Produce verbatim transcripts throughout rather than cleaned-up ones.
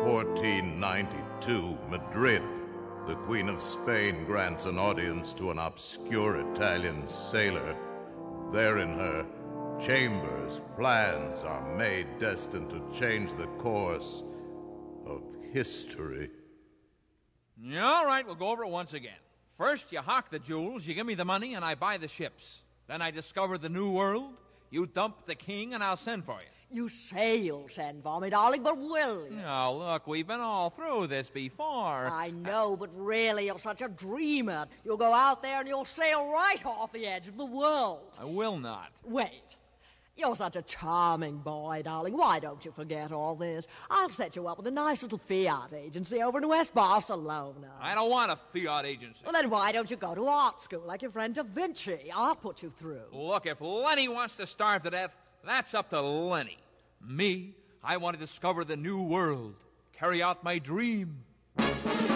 fourteen ninety-two, Madrid. The Queen of Spain grants an audience to an obscure Italian sailor. There in her chambers, plans are made destined to change the course of history. All right, we'll go over it once again. First, you hawk the jewels, you give me the money, and I buy the ships. Then I discover the new world, you dump the king, and I'll send for you. You say you'll send for me, darling, but will you? Now, look, we've been all through this before. I know, but really, you're such a dreamer. You'll go out there and you'll sail right off the edge of the world. I will not. Wait. You're such a charming boy, darling. Why don't you forget all this? I'll set you up with a nice little Fiat agency over in West Barcelona. I don't want a Fiat agency. Well, then why don't you go to art school like your friend Da Vinci? I'll put you through. Look, if Lenny wants to starve to death, that's up to Lenny. Me, I want to discover the new world, carry out my dream. His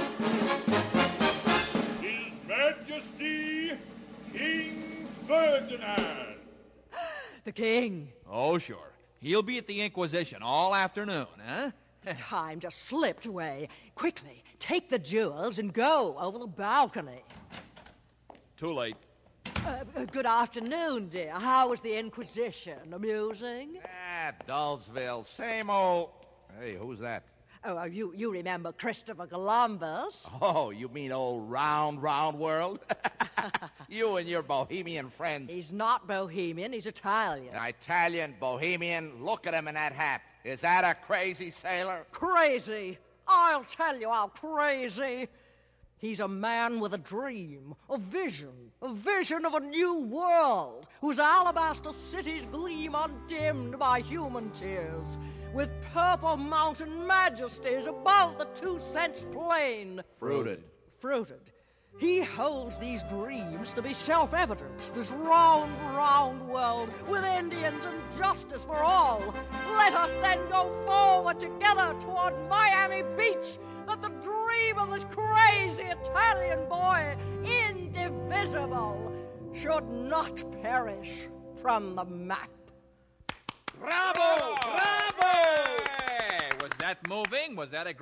Majesty, King Ferdinand. The king. Oh, sure. He'll be at the Inquisition all afternoon, huh? Time just slipped away. Quickly, take the jewels and go over the balcony. Too late. Uh, uh, good afternoon, dear. How was the Inquisition? Amusing? Ah, Dullsville. Same old... Hey, who's that? Oh, uh, you, you remember Christopher Columbus? Oh, you mean old round, round world? You and your bohemian friends. He's not bohemian, he's Italian. An Italian, bohemian, look at him in that hat. Is that a crazy sailor? Crazy? I'll tell you how crazy. He's a man with a dream, a vision, a vision of a new world, whose alabaster cities gleam undimmed by human tears, with purple mountain majesties above the two-cents plain. Fruited. Fruited. He holds these dreams to be self-evident, this round, round world with Indians and justice for all. Let us then go forward together toward Miami Beach, that the dream of this crazy Italian boy, indivisible, should not perish from the map. Bravo! Bravo! Hey, was that moving? Was that a